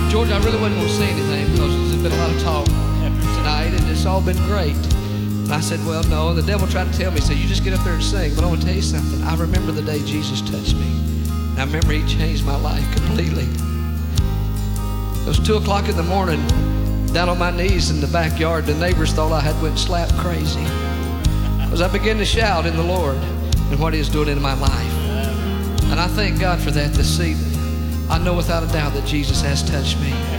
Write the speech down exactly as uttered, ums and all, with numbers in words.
George, I really wasn't going to say anything because there's been a lot of talk tonight and it's all been great. And I said, well, no. And the devil tried to tell me, he said, you just get up there and sing. But I want to tell you something. I remember the day Jesus touched me. And I remember he changed my life completely. It was two o'clock in the morning, down on my knees in the backyard. The neighbors thought I had went slap crazy. Because I began to shout in the Lord and what he is doing in my life. And I thank God for that this evening. I know without a doubt that Jesus has touched me.